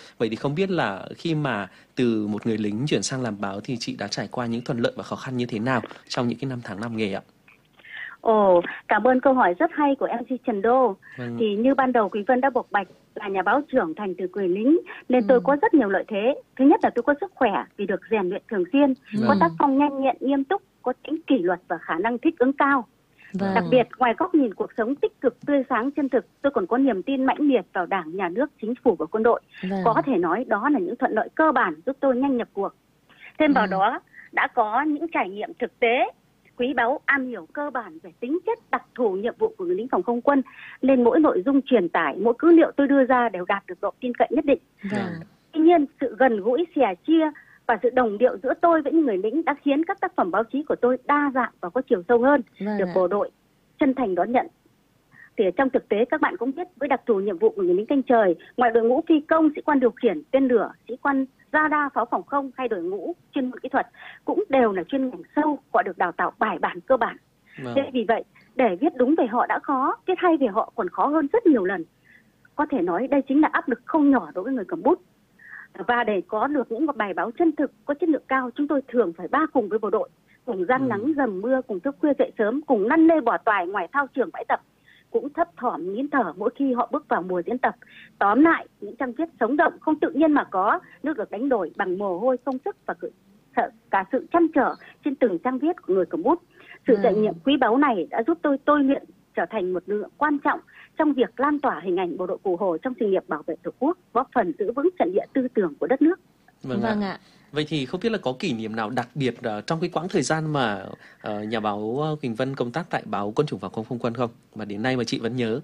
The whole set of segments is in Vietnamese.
Vậy thì không biết là khi mà từ một người lính chuyển sang làm báo thì chị đã trải qua những thuận lợi và khó khăn như thế nào trong những cái năm tháng làm nghề ạ? Ồ, cảm ơn câu hỏi rất hay của MC Trần Đô. Vâng. Thì như ban đầu Quỳnh Vân đã bộc bạch, là nhà báo trưởng thành từ người lính nên tôi Ừ. có rất nhiều lợi thế. Thứ nhất là tôi có sức khỏe vì được rèn luyện thường xuyên, có tác phong nhanh nhẹn nghiêm túc, có tính kỷ luật và khả năng thích ứng cao. Vâng. Đặc biệt, ngoài góc nhìn cuộc sống tích cực, tươi sáng, chân thực, tôi còn có niềm tin mãnh liệt vào Đảng, Nhà nước, Chính phủ và quân đội. Vâng. Có thể nói đó là những thuận lợi cơ bản giúp tôi nhanh nhập cuộc. Thêm vào đó, đã có những trải nghiệm thực tế, quý báu, am hiểu cơ bản về tính chất đặc thù nhiệm vụ của người lính phòng không quân, nên mỗi nội dung truyền tải, mỗi cứ liệu tôi đưa ra đều đạt được độ tin cậy nhất định. Vâng. Tuy nhiên, sự gần gũi, sẻ chia và sự đồng điệu giữa tôi với những người lính đã khiến các tác phẩm báo chí của tôi đa dạng và có chiều sâu hơn, Vâng được ạ. bộ đội chân thành đón nhận. Thì trong thực tế các bạn cũng biết, với đặc thù nhiệm vụ của người lính canh trời, ngoài đội ngũ phi công, sĩ quan điều khiển tên lửa, sĩ quan radar, pháo phòng không hay đội ngũ chuyên môn kỹ thuật cũng đều là chuyên ngành sâu, họ được đào tạo bài bản cơ bản. Vâng. Thế vì vậy, để viết đúng về họ đã khó, viết hay về họ còn khó hơn rất nhiều lần. Có thể nói đây chính là áp lực không nhỏ đối với người cầm bút. Và để có được những bài báo chân thực, có chất lượng cao, chúng tôi thường phải ba cùng với bộ đội, cùng giăng nắng dầm mưa, cùng thức khuya dậy sớm, cùng lăn lê bỏ toài ngoài thao trường bãi tập, cũng thấp thỏm nín thở mỗi khi họ bước vào mùa diễn tập. Tóm lại, những trang viết sống động, không tự nhiên mà có, nước được đánh đổi bằng mồ hôi, công sức và cả sự chăn trở trên từng trang viết của người cầm bút. Sự trải nghiệm quý báu này đã giúp tôi luyện trở thành một lực lượng quan trọng trong việc lan tỏa hình ảnh bộ đội Cụ Hồ trong sự nghiệp bảo vệ Tổ quốc, góp phần giữ vững trận địa tư tưởng của đất nước. Vâng Vâng ạ. ạ. Vậy thì không biết là có kỷ niệm nào đặc biệt trong cái quãng thời gian mà nhà báo Quỳnh Vân công tác tại báo Quân chủng Phòng không Không quân không? Mà đến nay mà chị vẫn nhớ.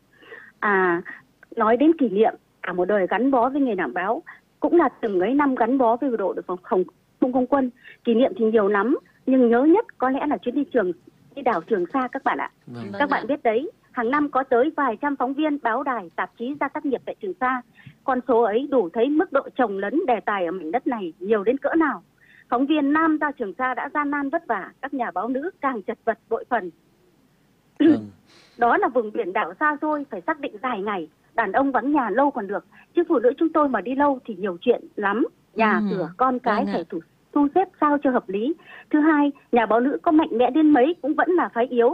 Nói đến kỷ niệm, cả một đời gắn bó với nghề làm báo, cũng là từng ấy năm gắn bó với bộ đội phòng không không quân. Kỷ niệm thì nhiều lắm, nhưng nhớ nhất có lẽ là chuyến đi đảo Trường Sa các bạn ạ. Vâng. Các bạn biết đấy, hàng năm có tới vài trăm phóng viên, báo đài, tạp chí ra tác nghiệp tại Trường Sa. Con số ấy đủ thấy mức độ chồng lấn đề tài ở mảnh đất này nhiều đến cỡ nào. Phóng viên nam ra Trường Sa đã gian nan vất vả, các nhà báo nữ càng chật vật bội phần. Vâng. Đó là vùng biển đảo xa xôi, phải xác định dài ngày. Đàn ông vắng nhà lâu còn được, chứ phụ nữ chúng tôi mà đi lâu thì nhiều chuyện lắm. Nhà cửa, con cái phải thu xếp sao cho hợp lý. Thứ hai, nhà báo nữ có mạnh mẽ đến mấy cũng vẫn là phái yếu.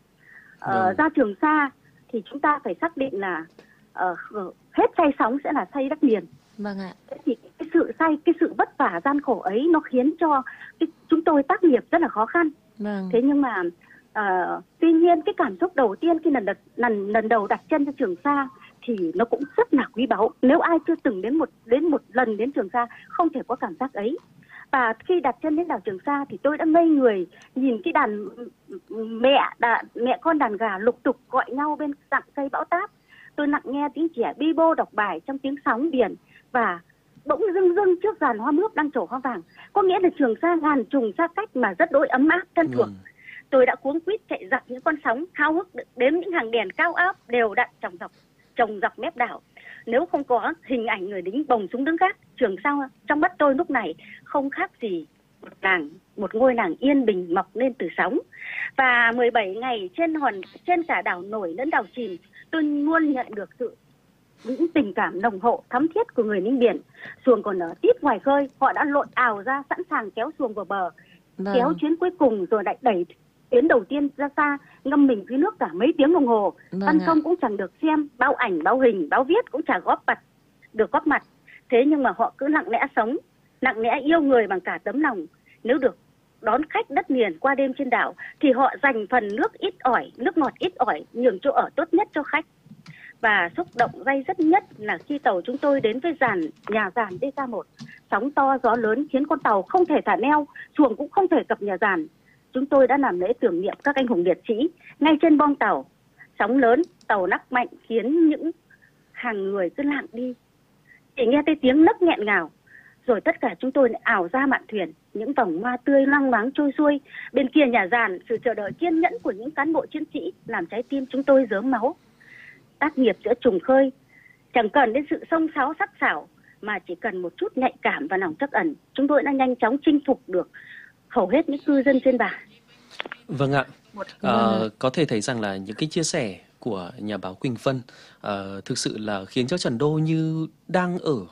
Ra Trường Sa thì chúng ta phải xác định là hết say sóng sẽ là say đất liền. Vâng ạ. Thì cái sự vất vả gian khổ ấy nó khiến cho chúng tôi tác nghiệp rất là khó khăn. Vâng. Thế nhưng mà tuy nhiên cái cảm xúc đầu tiên khi lần đầu đặt chân cho Trường Sa thì nó cũng rất là quý báu. Nếu ai chưa từng đến một lần đến Trường Sa không thể có cảm giác ấy. Và khi đặt chân đến đảo Trường Sa thì tôi đã ngây người nhìn cái đàn mẹ con đàn gà lục tục gọi nhau bên rặng cây bão táp. Tôi lặng nghe tiếng trẻ bi bô đọc bài trong tiếng sóng biển, và bỗng dưng trước dàn hoa mướp đang trổ hoa vàng. Có nghĩa là Trường Sa ngàn trùng xa cách mà rất đỗi ấm áp thân thuộc. Tôi đã cuống quýt chạy dọc những con sóng, háo hức đếm những hàng đèn cao áp đều đặn trồng dọc mép đảo. Nếu không có hình ảnh người lính bồng súng đứng gác, Trường Sa trong mắt tôi lúc này không khác gì một ngôi làng yên bình mọc lên từ sóng. Và 17 ngày trên cả đảo nổi lẫn đảo chìm, tôi luôn nhận được những tình cảm nồng hậu thắm thiết của người lính biển. Xuồng còn ở tít ngoài khơi, họ đã lội ào ra sẵn sàng kéo xuồng vào bờ. Kéo chuyến cuối cùng rồi lại đẩy chuyến đầu tiên ra xa, ngâm mình dưới nước cả mấy tiếng đồng hồ. Văn công cũng chẳng được xem, báo ảnh, báo hình, báo viết cũng chẳng góp mặt. Thế nhưng mà họ cứ lặng lẽ sống, lặng lẽ yêu người bằng cả tấm lòng. Nếu được đón khách đất liền qua đêm trên đảo thì họ dành phần nước ngọt ít ỏi nhường chỗ ở tốt nhất cho khách. Và xúc động day dứt nhất là khi tàu chúng tôi đến với nhà giàn DK1. Sóng to gió lớn khiến con tàu không thể thả neo, xuồng cũng không thể cập nhà giàn. Chúng tôi đã làm lễ tưởng niệm các anh hùng liệt sĩ ngay trên boong tàu. Sóng lớn, tàu lắc mạnh khiến những hàng người cứ lặng đi. Chỉ nghe thấy tiếng nấc nghẹn ngào. Rồi tất cả chúng tôi lại ảo ra mạn thuyền, những vòng hoa tươi loang loáng trôi xuôi. Bên kia nhà giàn, sự chờ đợi kiên nhẫn của những cán bộ chiến sĩ làm trái tim chúng tôi rớm máu. Tác nghiệp giữa trùng khơi chẳng cần đến sự xông xáo sắc sảo, mà chỉ cần một chút nhạy cảm và lòng trắc ẩn, chúng tôi đã nhanh chóng chinh phục được hầu hết những cư dân trên bãi. Vâng ạ. Có thể thấy rằng là những cái chia sẻ của nhà báo Quỳnh Vân thực sự là khiến cho Trần Đô như đang ở